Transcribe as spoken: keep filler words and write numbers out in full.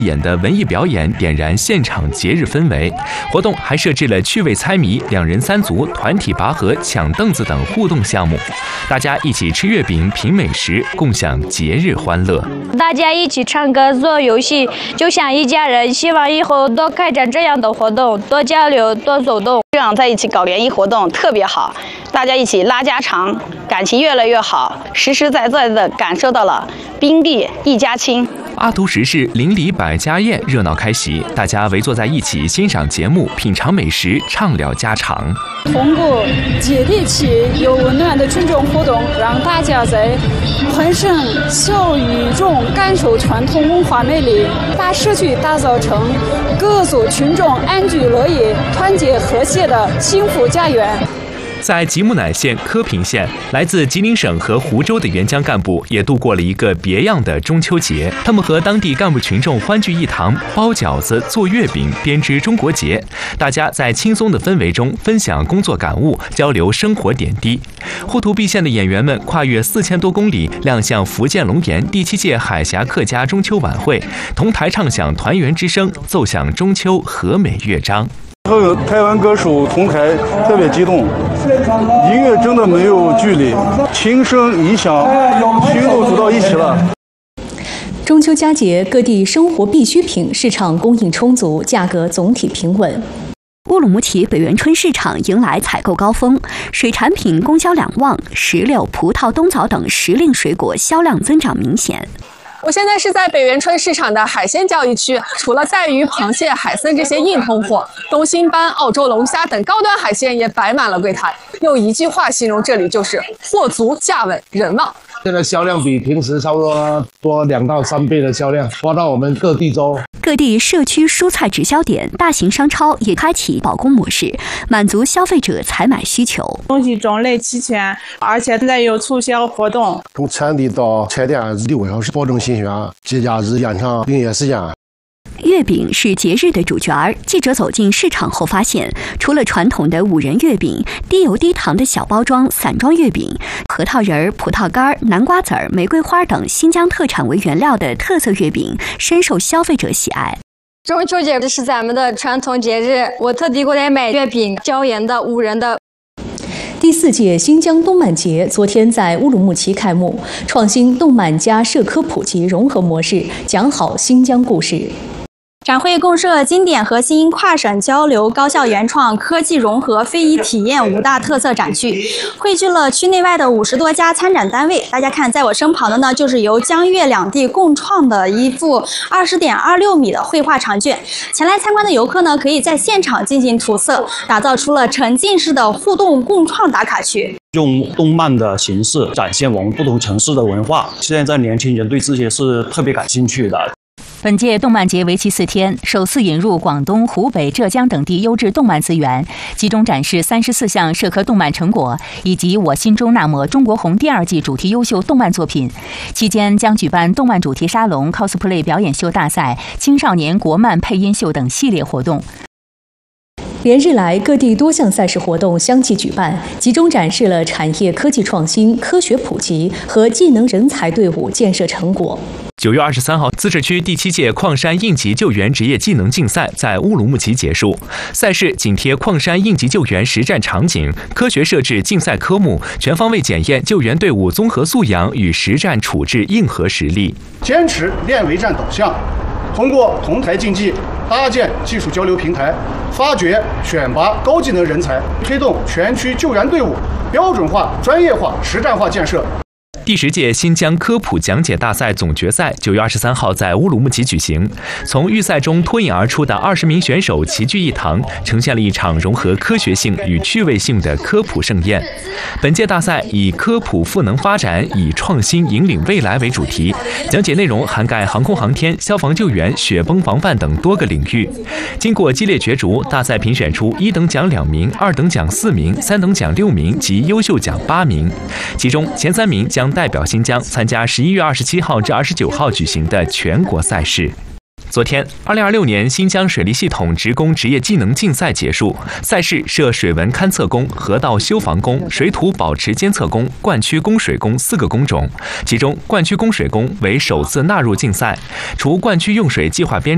演的文艺表演点燃现场节日氛围。活动还设置了趣味猜谜、两人三足、团体拔河、抢凳子等互动项目，大家一起吃月饼、品美食，共享节日欢乐。 大家一起唱歌、做游戏，就像一家人。希望以后多开展这样的活动，多交流，多走动， 这样在一起搞联谊活动特别好。大家一起拉家常，感情越来越好，实实在在的感受到了宾地一家亲。 阿图什市邻里百家宴热闹开席，大家围坐在一起欣赏节目、品尝美食、畅聊家常。 通过接地气又温暖的群众活动，让大家在欢声笑语中感受传统文化魅力，把社区打造成各族群众安居乐业、团结和谐的幸福家园。 在吉木乃县柯平县，来自吉林省和湖州的援疆干部也度过了一个别样的中秋节。他们和当地干部群众欢聚一堂，包饺子、做月饼、编织中国结。大家在轻松的氛围中分享工作感悟，交流生活点滴。呼图壁县的演员们跨越四千多公里，亮相福建龙岩第七届海峡客家中秋晚会，同台唱响团圆之声，奏响中秋和美乐章。 和台湾歌手同台特别激动，音乐真的没有距离，琴声一响，心都走到一起了。 中秋佳节，各地生活必需品市场供应充足，价格总体平稳。 乌鲁木齐北园春市场迎来采购高峰，水产品供销两旺，石榴、葡萄、冬枣等时令水果销量增长明显。 我现在是在北园春市场的海鲜交易区，除了带鱼、螃蟹、海参这些硬通货，东星斑、澳洲龙虾等高端海鲜也摆满了柜台。用一句话形容这里就是货足价稳人旺。 现在销量比平时差不多多两到三倍的销量，发到我们各地州。 各地社区蔬菜直销点、大型商超也开启保供模式，满足消费者采买需求。 东西种类齐全，而且现在有促销活动。 从产地到菜店六小时保证新鲜，节假日延长营业时间。 月饼是节日的主角儿。记者走进市场后发现，除了传统的五仁月饼、低油低糖的小包装散装月饼，核桃仁、葡萄干、南瓜籽儿、玫瑰花等新疆特产为原料的特色月饼深受消费者喜爱。 中秋节是咱们的传统节日，我特地过来买月饼，椒盐的、五仁的。 第四届新疆动漫节昨天在乌鲁木齐开幕，创新动漫加社科普及融合模式，讲好新疆故事。 展会共设经典核心、跨省交流、高校原创、科技融合、非遗体验五大特色展区，汇聚了区内外的五十多家参展单位。大家看，在我身旁的呢，就是由疆越两地共创的一幅二十点二六米的绘画长卷。前来参观的游客呢，可以在现场进行涂色，打造出了沉浸式的互动共创打卡区。 用动漫的形式展现我们不同城市的文化，现在年轻人对这些是特别感兴趣的。 本届动漫节为期四天，首次引入广东、湖北、浙江等地优质动漫资源，集中展示三十四项社科动漫成果，以及我心中那么中国红第二季主题优秀动漫作品。期间将举办动漫主题沙龙、cosplay 表演秀大赛、青少年国漫配音秀等系列活动。 连日来，各地多项赛事活动相继举办，集中展示了产业科技创新、科学普及和技能人才队伍建设成果。 九月二十三号，自治区第七届矿山应急救援职业技能竞赛在乌鲁木齐结束。赛事紧贴矿山应急救援实战场景，科学设置竞赛科目，全方位检验救援队伍综合素养与实战处置硬核实力。 坚持练为战导向，通过同台竞技，搭建技术交流平台，发掘选拔高技能人才，推动全区救援队伍标准化、专业化、实战化建设。 第十届新疆科普讲解大赛总决赛九月二十三号在乌鲁木齐举行。从预赛中脱颖而出的二十名选手齐聚一堂，呈现了一场融合科学性与趣味性的科普盛宴。本届大赛以科普赋能发展，以创新引领未来为主题，讲解内容涵盖航空航天、消防救援、雪崩防范等多个领域。经过激烈角逐，大赛评选出一等奖两名、二等奖四名、三等奖六名及优秀奖八名，其中前三名将代表新疆参加十一月二十七号至二十九号举行的全国赛事。昨天，二零二六年新疆水利系统职工职业技能竞赛结束，赛事设水文勘测工、河道修防工、水土保持监测工、灌区供水工四个工种，其中灌区供水工为首次纳入竞赛。除灌区用水计划编